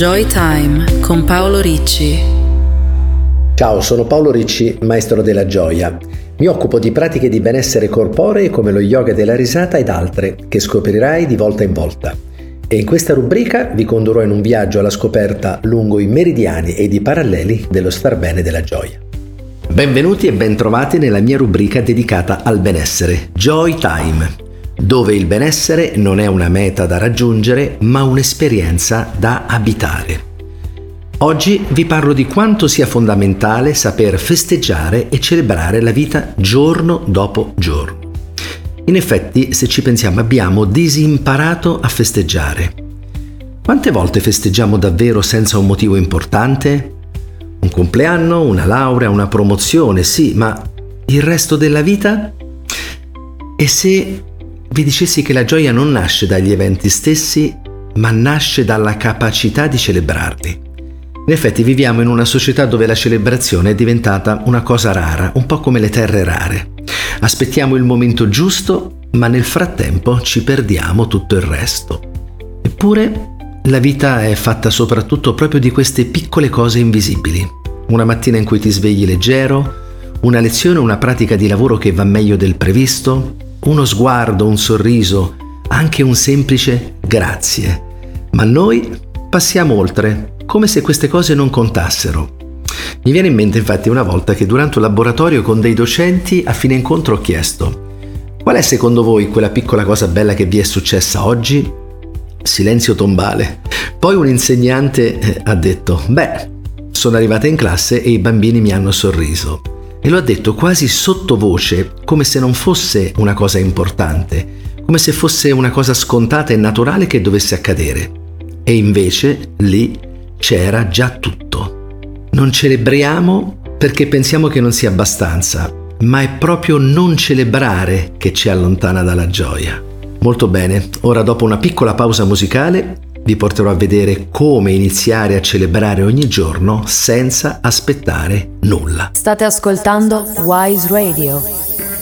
Joy Time con Paolo Ricci. Ciao, sono Paolo Ricci, maestro della gioia. Mi occupo di pratiche di benessere corporee come lo yoga della risata ed altre, che scoprirai di volta in volta. E in questa rubrica vi condurrò in un viaggio alla scoperta lungo i meridiani ed i paralleli dello star bene della gioia. Benvenuti e bentrovati nella mia rubrica dedicata al benessere, Joy Time, dove il benessere non è una meta da raggiungere, ma un'esperienza da abitare. Oggi vi parlo di quanto sia fondamentale saper festeggiare e celebrare la vita giorno dopo giorno. In effetti, se ci pensiamo, abbiamo disimparato a festeggiare. Quante volte festeggiamo davvero senza un motivo importante? Un compleanno, una laurea, una promozione, sì, ma il resto della vita? E se vi dicessi che la gioia non nasce dagli eventi stessi, ma nasce dalla capacità di celebrarli? In effetti viviamo in una società dove la celebrazione è diventata una cosa rara, un po' come le terre rare. Aspettiamo il momento giusto, ma nel frattempo ci perdiamo tutto il resto. Eppure la vita è fatta soprattutto proprio di queste piccole cose invisibili. Una mattina in cui ti svegli leggero, una lezione o una pratica di lavoro che va meglio del previsto, uno sguardo, un sorriso, anche un semplice grazie. Ma noi passiamo oltre, come se queste cose non contassero. Mi viene in mente infatti una volta che durante un laboratorio con dei docenti a fine incontro ho chiesto: qual è secondo voi quella piccola cosa bella che vi è successa oggi? Silenzio tombale. Poi un insegnante ha detto: sono arrivata in classe e i bambini mi hanno sorriso. E lo ha detto quasi sottovoce, come se non fosse una cosa importante, come se fosse una cosa scontata e naturale che dovesse accadere. E invece lì c'era già tutto. Non celebriamo perché pensiamo che non sia abbastanza, ma è proprio non celebrare che ci allontana dalla gioia. Molto bene, ora dopo una piccola pausa musicale vi porterò a vedere come iniziare a celebrare ogni giorno senza aspettare nulla. State ascoltando Wise Radio.